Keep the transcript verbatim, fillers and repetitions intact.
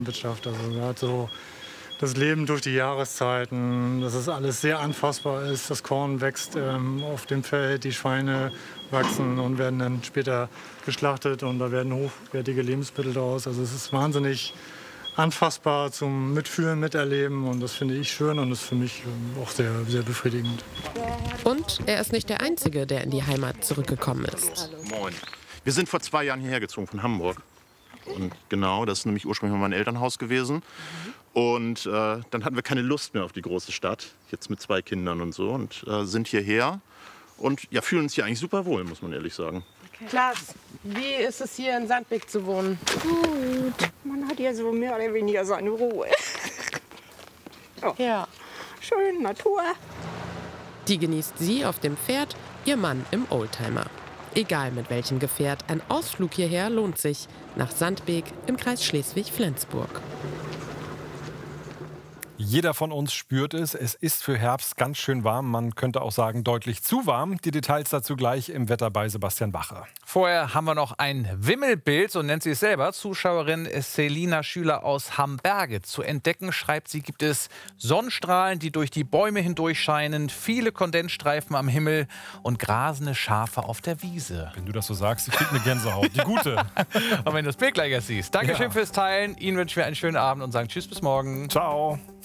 Wirtschaft. Also gerade so das Leben durch die Jahreszeiten, dass es alles sehr anfassbar ist. Das Korn wächst ähm, auf dem Feld, die Schweine wachsen und werden dann später geschlachtet und da werden hochwertige Lebensmittel daraus. Also es ist wahnsinnig anfassbar zum Mitfühlen, Miterleben und das finde ich schön und ist für mich auch sehr, sehr befriedigend. Und er ist nicht der Einzige, der in die Heimat zurückgekommen ist. Moin. Wir sind vor zwei Jahren hierher gezogen von Hamburg. Und genau, das ist nämlich ursprünglich mein Elternhaus gewesen. Und äh, dann hatten wir keine Lust mehr auf die große Stadt, jetzt mit zwei Kindern und so. Und äh, sind hierher und ja, fühlen uns hier eigentlich super wohl, muss man ehrlich sagen. Okay. Klaas, wie ist es hier in Sandbeck zu wohnen? Gut. Man hat hier so mehr oder weniger seine Ruhe. Oh. Ja. Schön, Natur. Die genießt sie auf dem Pferd, ihr Mann im Oldtimer. Egal mit welchem Gefährt, ein Ausflug hierher lohnt sich. Nach Sandbeek im Kreis Schleswig-Flensburg. Jeder von uns spürt es. Es ist für Herbst ganz schön warm. Man könnte auch sagen, deutlich zu warm. Die Details dazu gleich im Wetter bei Sebastian Bache. Vorher haben wir noch ein Wimmelbild, so nennt sie es selber. Zuschauerin Selina Schüler aus Hamberge. Zu entdecken, schreibt sie, gibt es Sonnenstrahlen, die durch die Bäume hindurch scheinen, viele Kondensstreifen am Himmel und grasende Schafe auf der Wiese. Wenn du das so sagst, ich krieg eine Gänsehaut. Die gute. Und wenn du das Bild gleich erst siehst. Dankeschön Ja. fürs Teilen. Ihnen wünschen wir einen schönen Abend und sagen Tschüss bis morgen. Ciao.